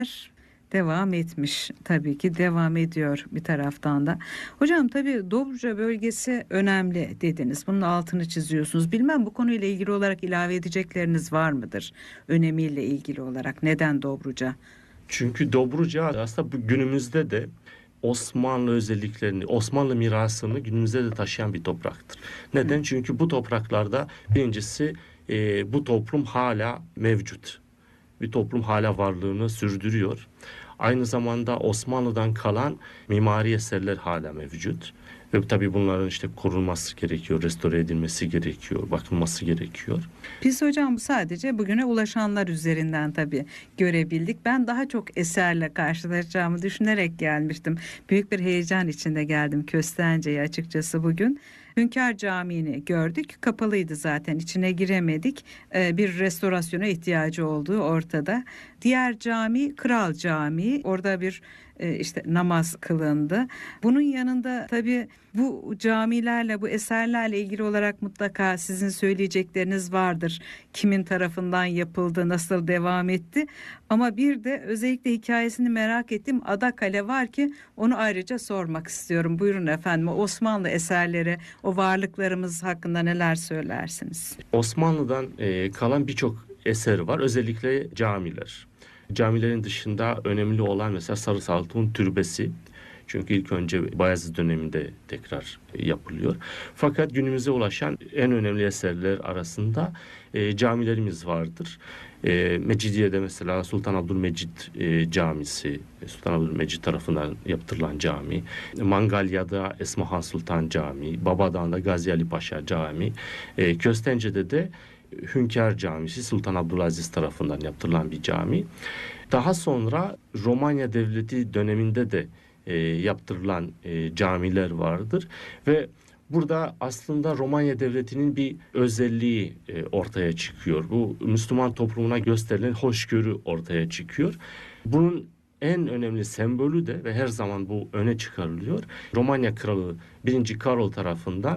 devam etmiş. Tabii ki devam ediyor bir taraftan da. Hocam tabii Dobruca bölgesi önemli dediniz. Bunun altını çiziyorsunuz. Bilmem bu konuyla ilgili olarak ilave edecekleriniz var mıdır? Önemiyle ilgili olarak. Neden Dobruca? Çünkü Dobruca aslında bu günümüzde de Osmanlı özelliklerini, Osmanlı mirasını günümüzde de taşıyan bir topraktır. Neden? Çünkü bu topraklarda birincisi bu toplum hala mevcut. Bir toplum hala varlığını sürdürüyor. Aynı zamanda Osmanlı'dan kalan mimari eserler hala mevcut. Ve tabii bunların işte korunması gerekiyor, restore edilmesi gerekiyor, bakılması gerekiyor. Biz hocam sadece bugüne ulaşanlar üzerinden tabii görebildik. Ben daha çok eserle karşılaşacağımı düşünerek gelmiştim. Büyük bir heyecan içinde geldim Köstence'ye açıkçası bugün. Hünkar Camii'ni gördük. Kapalıydı zaten, içine giremedik. Bir restorasyona ihtiyacı olduğu ortada. Diğer cami Kral Camii. Orada bir işte namaz kılındı. Bunun yanında tabii bu camilerle, bu eserlerle ilgili olarak mutlaka sizin söyleyecekleriniz vardır. Kimin tarafından yapıldı, nasıl devam etti? Ama bir de özellikle hikayesini merak ettiğim Adakale var ki onu ayrıca sormak istiyorum. Buyurun efendim, o Osmanlı eserleri, o varlıklarımız hakkında neler söylersiniz? Osmanlı'dan kalan birçok eser var. Özellikle camiler. Camilerin dışında önemli olan mesela Sarı Saltuk'un türbesi. Çünkü ilk önce Bayezid döneminde tekrar yapılıyor. Fakat günümüze ulaşan en önemli eserler arasında camilerimiz vardır. Mecidiye'de mesela Sultan Abdülmecit Camisi, Sultan Abdülmecit tarafından yaptırılan cami. Mangalya'da Esmahan Sultan Camii, Babadağ'da Gazi Ali Paşa Camii, Köstence'de de Hünkar Camisi Sultan Abdülaziz tarafından yaptırılan bir cami. Daha sonra Romanya Devleti döneminde de yaptırılan camiler vardır ve burada aslında Romanya Devleti'nin bir özelliği ortaya çıkıyor. Bu Müslüman toplumuna gösterilen hoşgörü ortaya çıkıyor. Bunun en önemli sembolü de ve her zaman bu öne çıkarılıyor. Romanya Kralı 1. Karol tarafından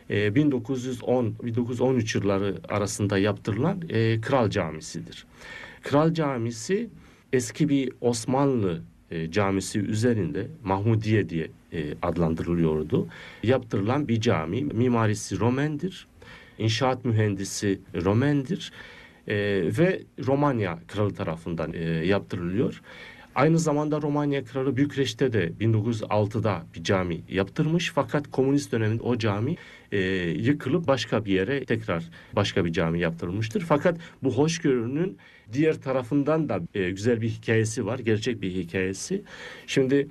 1910-1913 yılları arasında yaptırılan Kral Camisi'dir. Kral Camisi eski bir Osmanlı camisi üzerinde Mahmudiye diye adlandırılıyordu. Yaptırılan bir cami. Mimarisi Romendir. İnşaat mühendisi Romendir. Ve Romanya Kralı tarafından yaptırılıyor. Aynı zamanda Romanya Kralı Bükreş'te de 1906'da bir cami yaptırmış. Fakat komünist döneminde o cami yıkılıp başka bir yere tekrar başka bir cami yaptırılmıştır. Fakat bu hoşgörünün diğer tarafından da güzel bir hikayesi var. Gerçek bir hikayesi. Şimdi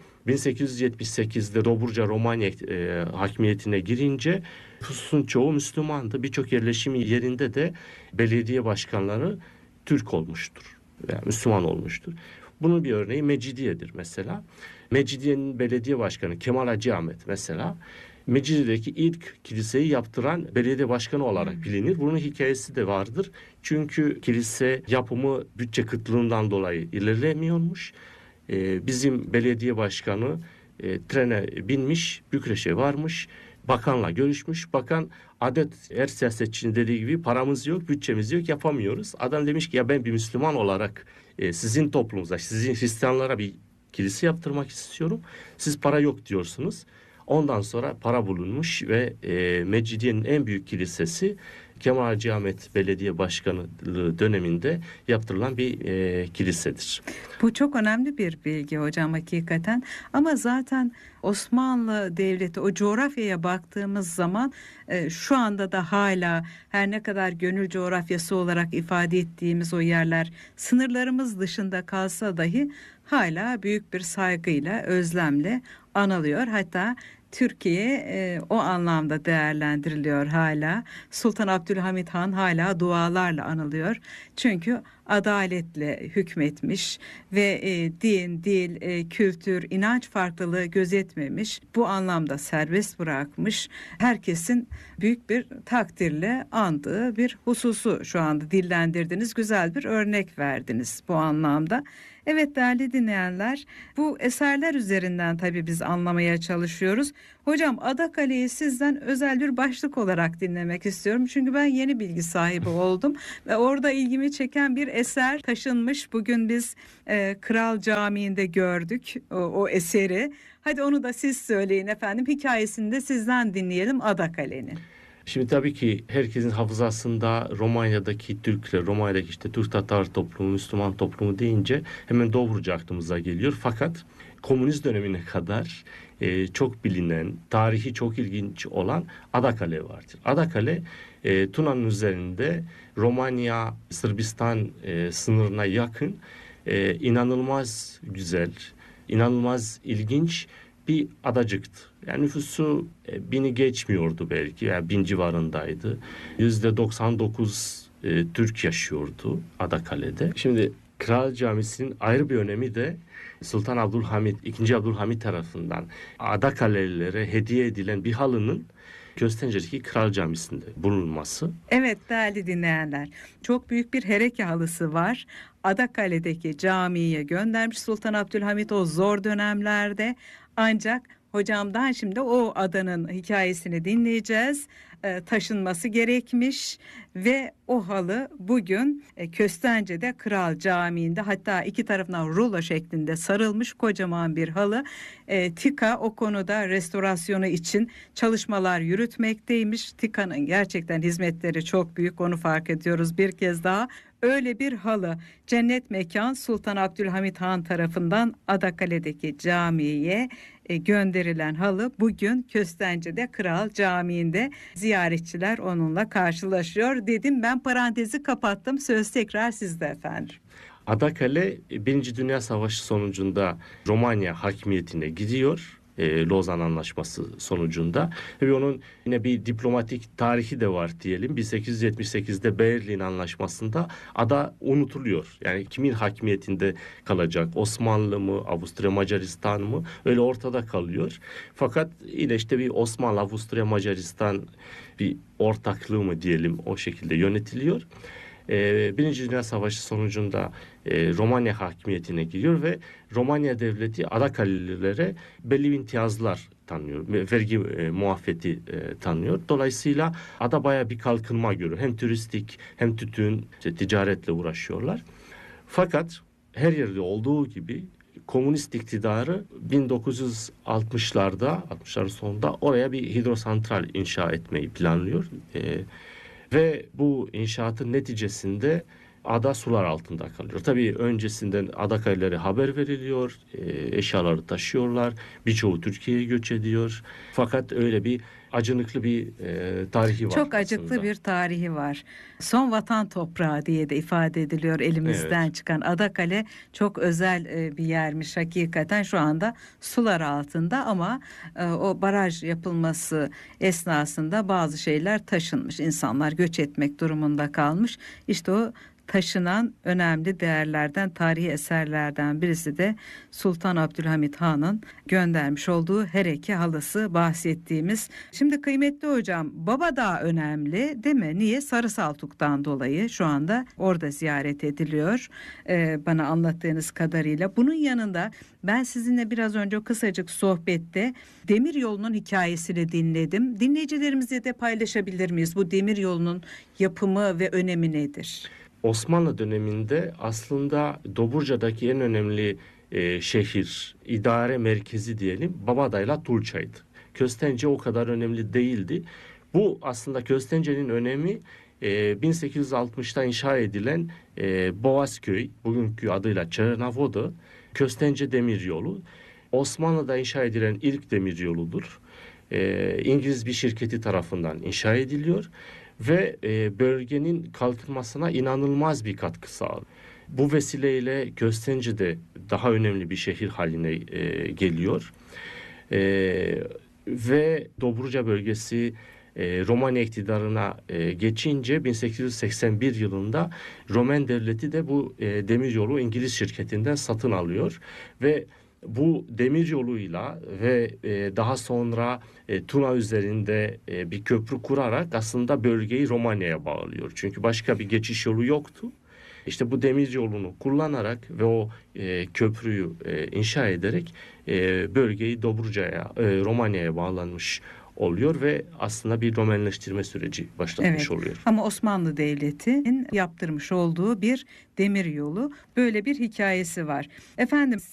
1878'de Dobruca Romanya hakimiyetine girince nüfusun çoğu Müslümandı. Birçok yerleşim yerinde de belediye başkanları Türk olmuştur. Yani Müslüman olmuştur. Bunun bir örneği Mecidiye'dir mesela. Mecidiye'nin belediye başkanı Kemal Hacı Ahmet mesela Mecidiye'deki ilk kiliseyi yaptıran belediye başkanı olarak bilinir. Bunun hikayesi de vardır. Çünkü kilise yapımı bütçe kıtlığından dolayı ilerlemiyormuş. Bizim belediye başkanı trene binmiş, Bükreş'e varmış. Bakanla görüşmüş. Bakan adet her siyasetçinin dediği gibi paramız yok, bütçemiz yok, yapamıyoruz. Adam demiş ki ya ben bir Müslüman olarak sizin toplumunuza, sizin Hristiyanlara bir kilise yaptırmak istiyorum. Siz para yok diyorsunuz. Ondan sonra para bulunmuş ve Mecidiye'nin en büyük kilisesi Kemal Hacı Ahmet Belediye Başkanlığı döneminde yaptırılan bir kilisedir. Bu çok önemli bir bilgi hocam hakikaten. Ama zaten Osmanlı Devleti, o coğrafyaya baktığımız zaman şu anda da hala her ne kadar gönül coğrafyası olarak ifade ettiğimiz o yerler sınırlarımız dışında kalsa dahi hala büyük bir saygıyla, özlemle anılıyor. Hatta Türkiye o anlamda değerlendiriliyor hala. Sultan Abdülhamit Han hala dualarla anılıyor. Çünkü adaletle hükmetmiş ve din, dil, kültür, inanç farklılığı gözetmemiş. Bu anlamda serbest bırakmış. Herkesin büyük bir takdirle andığı bir hususu şu anda dillendirdiniz. Güzel bir örnek verdiniz bu anlamda. Evet değerli dinleyenler, bu eserler üzerinden tabii biz anlamaya çalışıyoruz. Hocam Adakale'yi sizden özel bir başlık olarak dinlemek istiyorum. Çünkü ben yeni bilgi sahibi oldum ve orada ilgimi çeken bir eser taşınmış. Bugün biz Kral Camii'nde gördük o eseri. Hadi onu da siz söyleyin efendim. Hikayesini de sizden dinleyelim Adakale'nin. Şimdi tabii ki herkesin hafızasında Romanya'daki Türkler, Romanya'daki işte Türk Tatar toplumu, Müslüman toplumu deyince hemen Dobruca aklımıza geliyor. Fakat komünist dönemine kadar çok bilinen, tarihi çok ilginç olan Adakale vardır. Adakale Tuna'nın üzerinde Romanya, Sırbistan sınırına yakın inanılmaz güzel, inanılmaz ilginç bir adacıktı. Yani nüfusu bini geçmiyordu belki. Yani 1000 civarındaydı. %99 Türk yaşıyordu Adakale'de. Şimdi Kral Camisi'nin ayrı bir önemi de Sultan Abdülhamit, II. Abdülhamit tarafından Adakalelilere hediye edilen bir halının Köstence'deki Kral Camisi'nde bulunması. Evet değerli dinleyenler, çok büyük bir hereke halısı var. Adakale'deki camiye göndermiş Sultan Abdülhamit o zor dönemlerde. Ancak hocamdan şimdi o adanın hikayesini dinleyeceğiz. Taşınması gerekmiş ve o halı bugün Köstence'de Kral Camii'nde, hatta iki tarafından rulo şeklinde sarılmış kocaman bir halı. TİKA o konuda restorasyonu için çalışmalar yürütmekteymiş. TİKA'nın gerçekten hizmetleri çok büyük, onu fark ediyoruz bir kez daha. Öyle bir halı cennet mekan Sultan Abdülhamit Han tarafından Adakale'deki camiye gönderilen halı bugün Köstence'de Kral Camii'nde ziyaretçiler onunla karşılaşıyor dedim. Ben parantezi kapattım. Söz tekrar sizde efendim. Adakale Birinci Dünya Savaşı sonucunda Romanya hakimiyetine gidiyor. Lozan Anlaşması sonucunda ve onun yine bir diplomatik tarihi de var diyelim. 1878'de Berlin Anlaşması'nda ada unutuluyor. Yani kimin hakimiyetinde kalacak? Osmanlı mı, Avusturya Macaristan mı? Öyle ortada kalıyor. Fakat yine işte bir Osmanlı, Avusturya Macaristan bir ortaklığı mı diyelim, o şekilde yönetiliyor. Birinci Dünya Savaşı sonucunda Romanya hakimiyetine giriyor ve Romanya devleti Adakalililere belli imtiyazlar tanıyor. Vergi muafiyeti tanıyor. Dolayısıyla ada bayağı bir kalkınma görüyor. Hem turistik hem tütün, işte ticaretle uğraşıyorlar. Fakat her yerde olduğu gibi komünist iktidarı 1960'ların sonunda oraya bir hidrosantral inşa etmeyi planlıyor. Ve bu inşaatın neticesinde ada sular altında kalıyor. Tabii öncesinden Adakalelere haber veriliyor, eşyaları taşıyorlar, birçoğu Türkiye'ye göç ediyor. Fakat öyle bir acınıklı bir tarihi var Çok acıklı aslında. bir tarihi var. Son vatan toprağı diye de ifade ediliyor elimizden Evet. çıkan Adakale çok özel bir yermiş hakikaten, şu anda sular altında ama o baraj yapılması esnasında bazı şeyler taşınmış, insanlar göç etmek durumunda kalmış. İşte o taşınan önemli değerlerden, tarihi eserlerden birisi de Sultan Abdülhamit Han'ın göndermiş olduğu hereke halısı bahsettiğimiz. Şimdi kıymetli hocam, Baba Dağı önemli değil mi? Niye? Sarı Saltuk'tan dolayı şu anda orada ziyaret ediliyor. Bana anlattığınız kadarıyla. Bunun yanında ben sizinle biraz önce kısacık sohbette demir yolunun hikayesini dinledim. Dinleyicilerimizle de paylaşabilir miyiz? Bu demir yolunun yapımı ve önemi nedir? Osmanlı döneminde aslında Dobruca'daki en önemli şehir, idare merkezi diyelim Babadağ'la Tulça'ydı. Köstence o kadar önemli değildi. Bu aslında Köstence'nin önemi 1860'ta inşa edilen Boğazköy, bugünkü adıyla Çernavoda, Köstence Demiryolu. Osmanlı'da inşa edilen ilk demiryoludur. İngiliz bir şirketi tarafından inşa ediliyor ve bölgenin kalkınmasına inanılmaz bir katkı sağlıyor. Bu vesileyle Köstence de daha önemli bir şehir haline geliyor. Ve Dobruca bölgesi Romanya iktidarına geçince 1881 yılında Roman devleti de bu demiryolu İngiliz şirketinden satın alıyor ve bu demir yoluyla ve daha sonra Tuna üzerinde bir köprü kurarak aslında bölgeyi Romanya'ya bağlıyor. Çünkü başka bir geçiş yolu yoktu. İşte bu demir yolunu kullanarak ve o köprüyü inşa ederek bölgeyi Dobruca'ya, Romanya'ya bağlanmış oluyor ve aslında bir Romenleştirme süreci başlatmış oluyor. Ama Osmanlı Devleti'nin yaptırmış olduğu bir demir yolu, böyle bir hikayesi var. Efendim